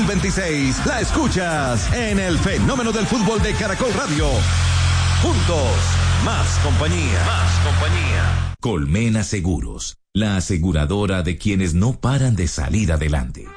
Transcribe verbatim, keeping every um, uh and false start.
mil veintiséis la escuchas en el Fenómeno del Fútbol de Caracol Radio. Juntos, más compañía. Más compañía. Colmena Seguros, la aseguradora de quienes no paran de salir adelante.